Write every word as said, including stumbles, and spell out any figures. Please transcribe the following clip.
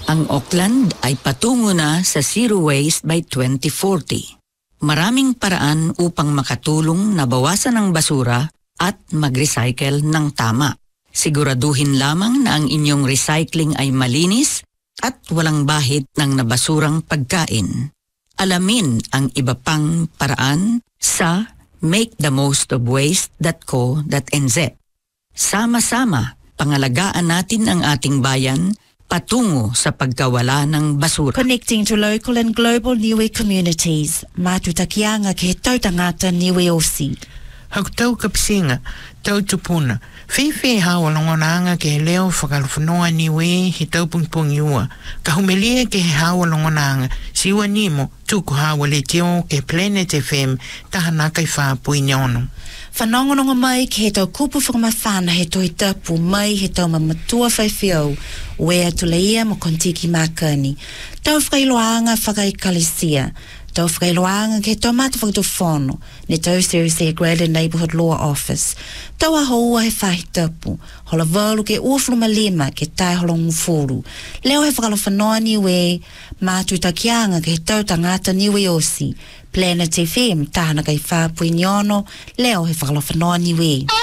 Ang Auckland ay patungo na sa zero waste by twenty forty. Maraming paraan upang makatulong na bawasan ang basura at mag-recycle ng tama. Siguraduhin lamang na ang inyong recycling ay malinis at walang bahid ng nabasurang pagkain. Alamin ang iba pang paraan sa make the most of waste dot co dot n z. Sama-sama, pangalagaan natin ang ating bayan patungo sa pagkawala ng basura. Connecting to local and global Niue communities, matutakianga ke tau tangata Niue O C. Hautau kapisinga, tau tupuna. Fefe hawa longonanga ke leo whakalwhanoa Niue he tau pungpung iua. Ka humelia ke he hawa longonanga, siwa nimo, tuku hawa le teo ke Planet F M, tahanaka i whapui nyono. Whanongononga mai ki he tau kupu whakamawhana he toi tapu mai he tau mamatua whaiwhiau wea tuleia mo kontiki makani. Tau whakailoanga whakaikalisia. Tau whakailoanga ki he tau mata whakatawhono ne tau Seriously Graded Neighbourhood Law Office. Tau a houa he whahi tapu. Hola walu ke uaflu malima ke tai holongu furu. Leo he whakalawhanoa Niue mātu takianga ki he tau tangata Niue O C. Planet F M, tahana kai whapui niono, leo he whakalawhanoa Niue.